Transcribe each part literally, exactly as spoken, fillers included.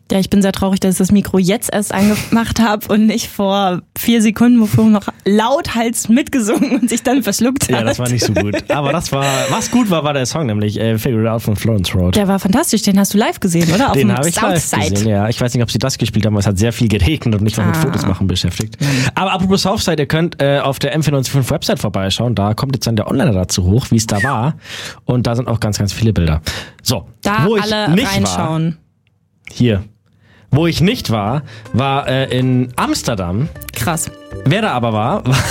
Ja, ich bin sehr traurig, dass ich das Mikro jetzt erst angemacht habe und nicht vor vier Sekunden, wovor noch lauthals mitgesungen und sich dann verschluckt hat. Ja, das war nicht so gut. Aber das war, was gut war, war der Song, nämlich äh, Figure It Out von Florence Road. Der war fantastisch, den hast du live gesehen, oder? Auf den dem habe ich live Southside. gesehen, ja. Ich weiß nicht, ob sie das gespielt haben, aber es hat sehr viel geregnet und ich war Ah. mit Fotos machen beschäftigt. Mhm. Aber apropos Southside, ihr könnt äh, auf der M vier neun fünf Website vorbeischauen. Da kommt jetzt dann der Onliner dazu hoch, wie es da war. Und da sind auch ganz, ganz viele Bilder. So, Da wo ich alle nicht reinschauen. war, hier. Wo ich nicht war, war äh, in Amsterdam. Krass. Wer da aber war, war,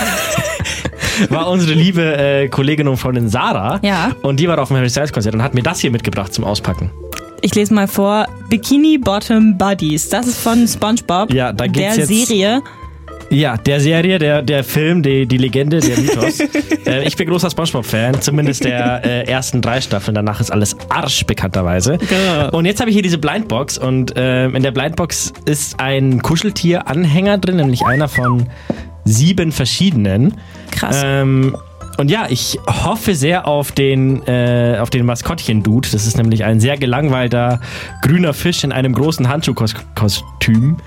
war unsere liebe äh, Kollegin und Freundin Sarah. Ja. Und die war auf dem Harry Styles Konzert und hat mir das hier mitgebracht zum Auspacken. Ich lese mal vor. Bikini Bottom Buddies. Das ist von SpongeBob. Ja, da geht's der jetzt- Serie. Ja, der Serie, der, der Film, die, die Legende, der Mythos. äh, ich bin großer Spongebob-Fan, zumindest der äh, ersten drei Staffeln. Danach ist alles Arsch, bekannterweise. Ja. Und jetzt habe ich hier diese Blindbox und äh, in der Blindbox ist ein Kuscheltier-Anhänger drin, nämlich einer von sieben verschiedenen. Krass. Ähm, und ja, ich hoffe sehr auf den, äh, auf den Maskottchen-Dude. Das ist nämlich ein sehr gelangweilter grüner Fisch in einem großen Handschuhkostüm.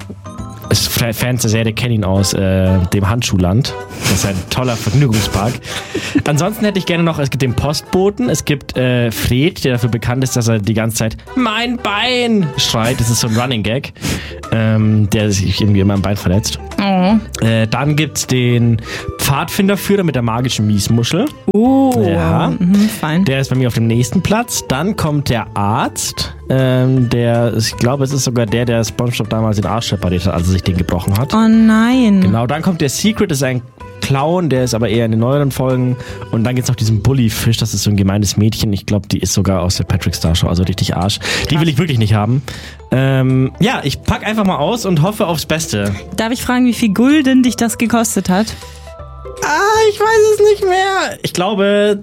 Fans der Serie kennen ihn aus äh, dem Handschuhland. Das ist ein toller Vergnügungspark. Ansonsten hätte ich gerne noch, es gibt den Postboten, es gibt äh, Fred, der dafür bekannt ist, dass er die ganze Zeit mein Bein schreit. Das ist so ein Running Gag, ähm, der sich irgendwie immer am Bein verletzt. Oh. Äh, dann gibt's den Pfadfinderführer mit der magischen Miesmuschel. Oh. Ja. Mhm, fein. Der ist bei mir auf dem nächsten Platz. Dann kommt der Arzt. Ähm, der, ich glaube, es ist sogar der, der SpongeBob damals den Arsch repariert hat, als er sich den gebrochen hat. Oh nein. Genau, dann kommt der Secret, das ist ein Clown, der ist aber eher in den neueren Folgen. Und dann gibt's noch diesen Bullyfisch, das ist so ein gemeines Mädchen. Ich glaube, die ist sogar aus der Patrick Star Show, also richtig Arsch. Die will ich wirklich nicht haben. Ähm, ja, ich pack einfach mal aus und hoffe aufs Beste. Darf ich fragen, wie viel Gulden dich das gekostet hat? Ah, ich weiß es nicht mehr. Ich glaube,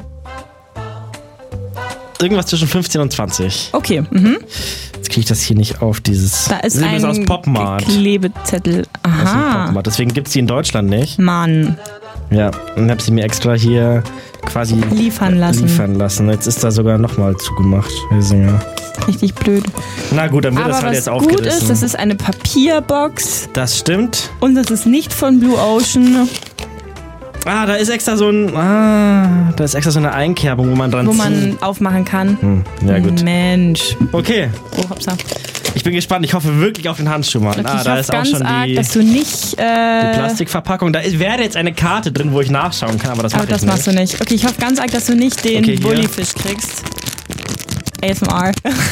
irgendwas zwischen fünfzehn und zwanzig. Okay. Mhm. Jetzt kriege ich das hier nicht auf dieses... Da ist das ein aus Popmart. Klebezettel. Aus dem Aha. Popmart. Deswegen gibt's die in Deutschland nicht. Mann. Ja, und habe sie mir extra hier quasi Liefern lassen. liefern lassen. Jetzt ist da sogar nochmal zugemacht, der Sänger. Richtig blöd. Na gut, dann wird Aber das halt was jetzt gut aufgerissen. ist, das ist eine Papierbox Das stimmt. und das ist nicht von Blue Ocean, Ah, da ist extra so ein... Ah, da ist extra so eine Einkerbung, wo man dran wo zieht. man aufmachen kann. Hm, ja gut. Mensch. Okay, Oh, hoppsa. ich bin gespannt. Ich hoffe wirklich auf den Handschuh, Mann. Okay, ah, ich da hoffe ist auch ganz schon arg, die, dass du nicht... Äh, die Plastikverpackung. Da ist, wäre jetzt eine Karte drin, wo ich nachschauen kann, aber das aber mache ich das nicht. machst du nicht. Okay, ich hoffe ganz arg, dass du nicht den Okay, hier. Bullyfisch kriegst. A S M R.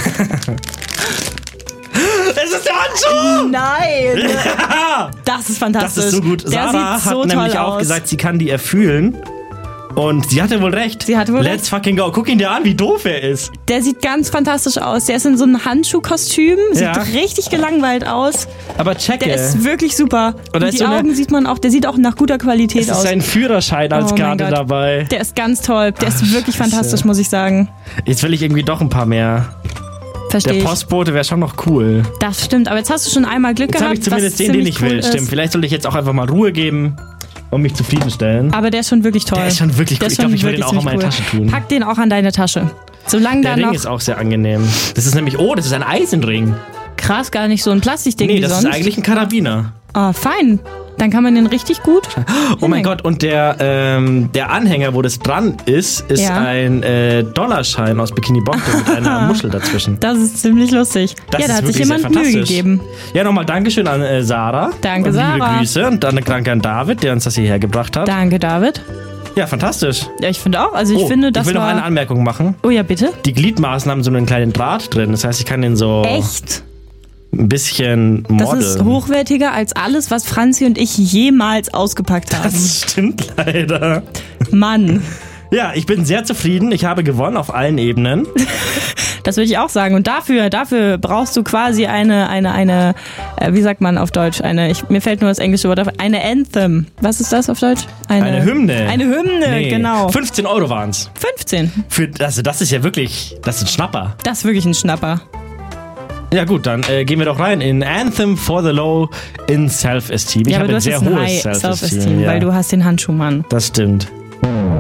Es ist der Handschuh! Nein! Ja! Das ist fantastisch. Das ist so gut. Der Sarah sieht so hat nämlich toll auch aus. gesagt, sie kann die erfühlen. Und sie hatte wohl recht. Sie hatte wohl Let's fucking go. Guck ihn dir an, wie doof er ist. Der sieht ganz fantastisch aus. Der ist in so einem Handschuhkostüm. Sieht Ja. richtig gelangweilt aus. Aber checke. Der ist wirklich super. Oder Und ist die so eine- Augen sieht man auch. Der sieht auch nach guter Qualität Es aus. ist ein Führerschein als Oh mein Karte Gott. dabei. Der ist ganz toll. Der ist Ach, wirklich Scheiße. fantastisch, muss ich sagen. Jetzt will ich irgendwie doch ein paar mehr. Verstehe Der ich. Postbote wäre schon noch cool. Das stimmt. Aber jetzt hast du schon einmal Glück Jetzt habe gehabt. ich zumindest was den, den ziemlich ich will. cool ist. Stimmt. Vielleicht sollte ich jetzt auch einfach mal Ruhe geben und mich zufriedenstellen. Aber der ist schon wirklich toll. Der ist schon wirklich Der cool. ist Ich glaube, schon ich will den wirklich auch in meine ziemlich Tasche tun. Pack den auch an deine Tasche. Solange Der da Ring noch... ist auch sehr angenehm. Das ist nämlich, oh, das ist ein Eisenring. Krass, gar nicht so ein Plastikding Nee, wie das sonst. ist eigentlich ein Karabiner. Oh, fein. Dann kann man den richtig gut... Oh mein Gott, und der, ähm, der Anhänger, wo das dran ist, ist Ja. ein äh, Dollarschein aus Bikini Bottom mit einer Muschel dazwischen. Das ist ziemlich lustig. Das ja, da ist hat sich wirklich sehr jemand Mühe fantastisch. gegeben. Ja, nochmal Dankeschön an äh, Sarah. Danke, und liebe Sarah. Grüße und dann danke an David, der uns das hierher gebracht hat. Danke, David. Ja, fantastisch. Ja, ich finde auch. Also ich oh, finde, das ich will noch war... eine Anmerkung machen. Oh ja, bitte. Die Gliedmaßen haben so einen kleinen Draht drin. Das heißt, ich kann den so Echt? ein bisschen Das modeln. ist hochwertiger als alles, was Franzi und ich jemals ausgepackt haben. Das stimmt leider. Mann, Ja, ich bin sehr zufrieden. Ich habe gewonnen auf allen Ebenen. das würde ich auch sagen. Und dafür, dafür brauchst du quasi eine, eine, eine, äh, wie sagt man auf Deutsch? Eine, ich, mir fällt nur das englische Wort auf. Eine Anthem. Was ist das auf Deutsch? Eine Hymne. Eine Hymne, Nee, genau. fünfzehn Euro waren's. fünfzehn. Für, also das ist ja wirklich, das ist ein Schnapper. Das ist wirklich ein Schnapper. Ja gut, dann äh, gehen wir doch rein in Anthem for the Low in Self-Esteem. Ich ja, aber habe du ein hast sehr jetzt ein hohes High Self-Esteem. Self-Esteem, ja. weil du hast den Handschuh, Mann. Das stimmt.